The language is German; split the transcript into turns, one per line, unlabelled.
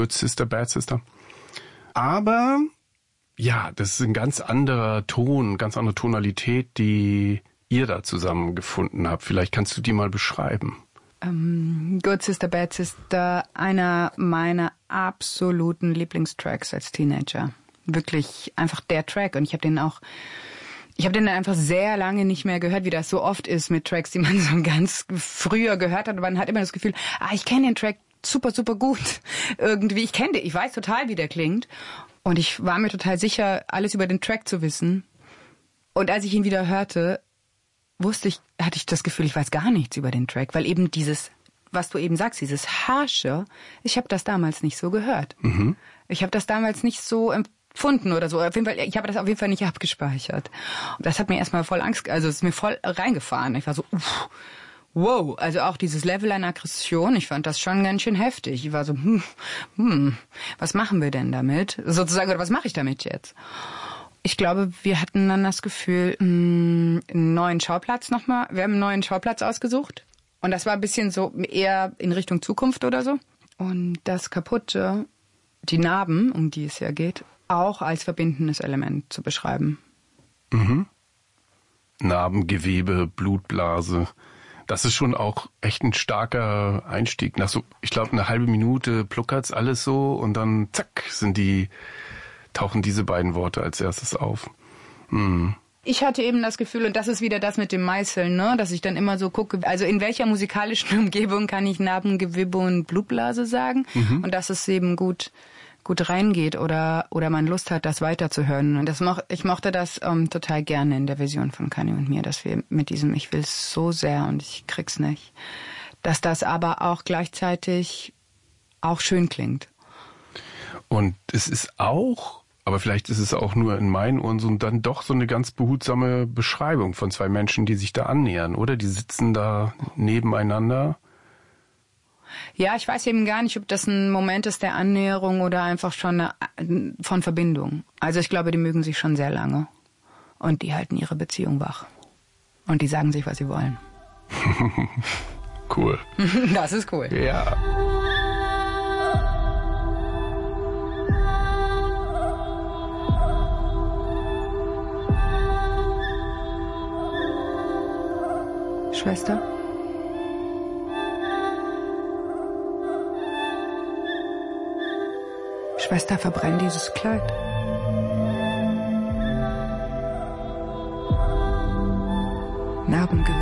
Good Sister, Bad Sister. Aber ja, das ist ein ganz anderer Ton, ganz andere Tonalität, die ihr da zusammen gefunden habt. Vielleicht kannst du die mal beschreiben.
Good Sister, Bad Sister, einer meiner absoluten Lieblingstracks als Teenager. Wirklich einfach der Track. Und ich habe den einfach sehr lange nicht mehr gehört, wie das so oft ist mit Tracks, die man so ganz früher gehört hat. Und man hat immer das Gefühl, ich kenne den Track super, super gut. Irgendwie, ich kenne den, ich weiß total, wie der klingt. Und ich war mir total sicher, alles über den Track zu wissen. Und als ich ihn wieder hörte, hatte ich das Gefühl, ich weiß gar nichts über den Track, weil eben dieses, was du eben sagst, dieses Harsche, ich habe das damals nicht so gehört. Mhm. Ich habe das damals nicht so empfunden oder so. Auf jeden Fall, ich habe das auf jeden Fall nicht abgespeichert. Und das hat mir erstmal voll Angst, also es ist mir voll reingefahren. Ich war so, wow, also auch dieses Level an Aggression, ich fand das schon ganz schön heftig. Ich war so, was machen wir denn damit? Sozusagen, oder was mache ich damit jetzt? Ich glaube, wir hatten dann das Gefühl, einen neuen Schauplatz nochmal. Wir haben einen neuen Schauplatz ausgesucht. Und das war ein bisschen so eher in Richtung Zukunft oder so. Und das Kaputte, die Narben, um die es ja geht, auch als verbindendes Element zu beschreiben.
Mhm. Narbengewebe, Blutblase. Das ist schon auch echt ein starker Einstieg. Nach so, ich glaube, eine halbe Minute pluckert's alles so und dann zack, tauchen diese beiden Worte als erstes auf. Mhm.
Ich hatte eben das Gefühl, und das ist wieder das mit dem Meißeln, ne, dass ich dann immer so gucke, also in welcher musikalischen Umgebung kann ich Narbengewebe und Blutblase sagen, und dass es eben gut reingeht oder man Lust hat, das weiterzuhören. Und ich mochte das total gerne in der Version von Kanye und mir, dass wir mit diesem ich will's so sehr und ich krieg's nicht, dass das aber auch gleichzeitig auch schön klingt.
Und es ist auch, aber vielleicht ist es auch nur in meinen Ohren so dann doch so eine ganz behutsame Beschreibung von zwei Menschen, die sich da annähern, oder? Die sitzen da nebeneinander.
Ja, ich weiß eben gar nicht, ob das ein Moment ist der Annäherung oder einfach schon von Verbindung. Also ich glaube, die mögen sich schon sehr lange. Und die halten ihre Beziehung wach. Und die sagen sich, was sie wollen.
Cool.
Das ist cool.
Ja.
Schwester? Schwester, verbrenn dieses Kleid. Narbengewebe.